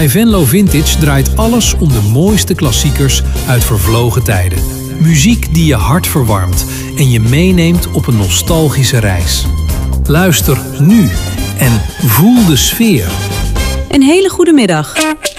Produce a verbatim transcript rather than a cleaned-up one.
Bij Venlo Vintage draait alles om de mooiste klassiekers uit vervlogen tijden. Muziek die je hart verwarmt en je meeneemt op een nostalgische reis. Luister nu en voel de sfeer. Een hele goede middag.